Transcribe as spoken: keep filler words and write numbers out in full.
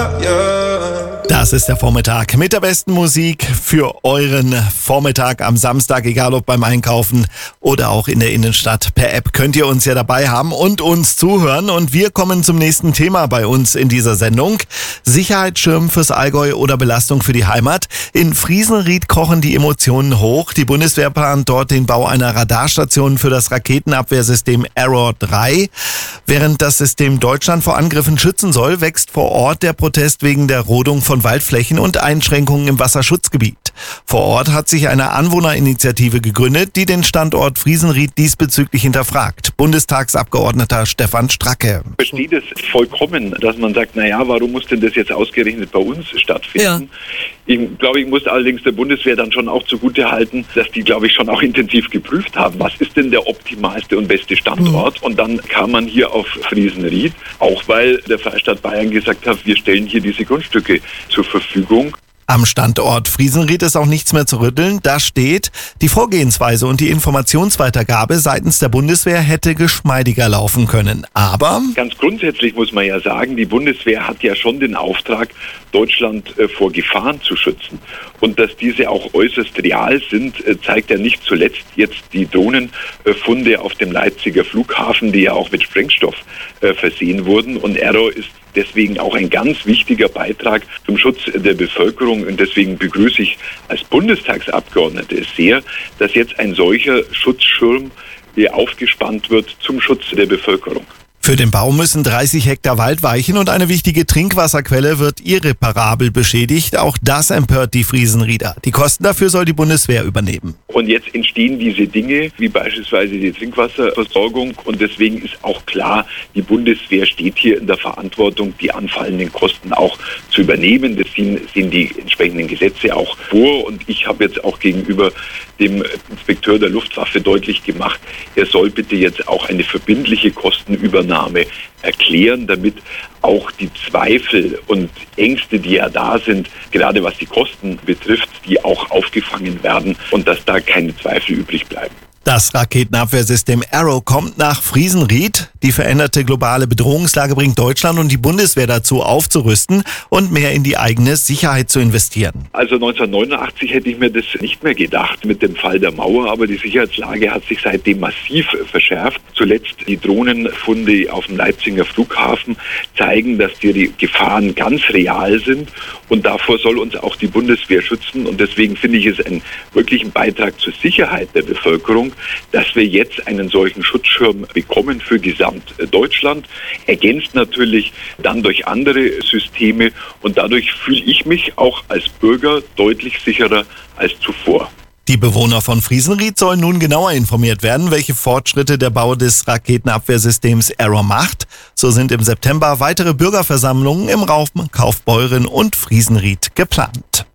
yeah, yeah. Das ist der Vormittag mit der besten Musik für euren Vormittag am Samstag, egal ob beim Einkaufen oder auch in der Innenstadt. Per App könnt ihr uns ja dabei haben und uns zuhören. Und wir kommen zum nächsten Thema bei uns in dieser Sendung. Sicherheitsschirm fürs Allgäu oder Belastung für die Heimat. In Friesenried kochen die Emotionen hoch. Die Bundeswehr plant dort den Bau einer Radarstation für das Raketenabwehrsystem Arrow drei. Während das System Deutschland vor Angriffen schützen soll, wächst vor Ort der Protest wegen der Rodung von Waldflächen und Einschränkungen im Wasserschutzgebiet. Vor Ort hat sich eine Anwohnerinitiative gegründet, die den Standort Friesenried diesbezüglich hinterfragt. Bundestagsabgeordneter Stefan Stracke. Ich verstehe das vollkommen, dass man sagt, naja, warum muss denn das jetzt ausgerechnet bei uns stattfinden? Ja. Ich glaube, ich muss allerdings der Bundeswehr dann schon auch zugutehalten, dass die, glaube ich, schon auch intensiv geprüft haben, was ist denn der optimalste und beste Standort? Mhm. Und dann kam man hier auf Friesenried, auch weil der Freistaat Bayern gesagt hat, wir stellen hier diese Grundstücke zur Verfügung. Am Standort Friesenried ist auch nichts mehr zu rütteln. Da steht, die Vorgehensweise und die Informationsweitergabe seitens der Bundeswehr hätte geschmeidiger laufen können. Aber ganz grundsätzlich muss man ja sagen, die Bundeswehr hat ja schon den Auftrag, Deutschland äh, vor Gefahren zu schützen. Und dass diese auch äußerst real sind, äh, zeigt ja nicht zuletzt jetzt die Drohnenfunde auf dem Leipziger Flughafen, die ja auch mit Sprengstoff äh, versehen wurden. Und Arrow ist deswegen auch ein ganz wichtiger Beitrag zum Schutz der Bevölkerung. Und deswegen begrüße ich als Bundestagsabgeordnete es sehr, dass jetzt ein solcher Schutzschirm hier aufgespannt wird zum Schutz der Bevölkerung. Für den Bau müssen dreißig Hektar Wald weichen und eine wichtige Trinkwasserquelle wird irreparabel beschädigt. Auch das empört die Friesenrieder. Die Kosten dafür soll die Bundeswehr übernehmen. Und jetzt entstehen diese Dinge, wie beispielsweise die Trinkwasserversorgung. Und deswegen ist auch klar, die Bundeswehr steht hier in der Verantwortung, die anfallenden Kosten auch zu übernehmen. Das sehen, sehen die entsprechenden Gesetze auch vor. Und ich habe jetzt auch gegenüber dem Inspekteur der Luftwaffe deutlich gemacht, er soll bitte jetzt auch eine verbindliche Kostenübernahme erklären, damit auch die Zweifel und Ängste, die ja da sind, gerade was die Kosten betrifft, die auch aufgefangen werden und dass da keine Zweifel übrig bleiben. Das Raketenabwehrsystem Arrow kommt nach Friesenried. Die veränderte globale Bedrohungslage bringt Deutschland und die Bundeswehr dazu aufzurüsten und mehr in die eigene Sicherheit zu investieren. Also neunzehnhundertneunundachtzig hätte ich mir das nicht mehr gedacht mit dem Fall der Mauer, aber die Sicherheitslage hat sich seitdem massiv verschärft. Zuletzt die Drohnenfunde auf dem Leipziger Flughafen zeigen, dass die Gefahren ganz real sind und davor soll uns auch die Bundeswehr schützen und deswegen finde ich es einen wirklichen Beitrag zur Sicherheit der Bevölkerung, dass wir jetzt einen solchen Schutzschirm bekommen für Gesamtdeutschland, ergänzt natürlich dann durch andere Systeme und dadurch fühle ich mich auch als Bürger deutlich sicherer als zuvor. Die Bewohner von Friesenried sollen nun genauer informiert werden, welche Fortschritte der Bau des Raketenabwehrsystems Arrow macht. So sind im September weitere Bürgerversammlungen im Raum Kaufbeuren und Friesenried geplant.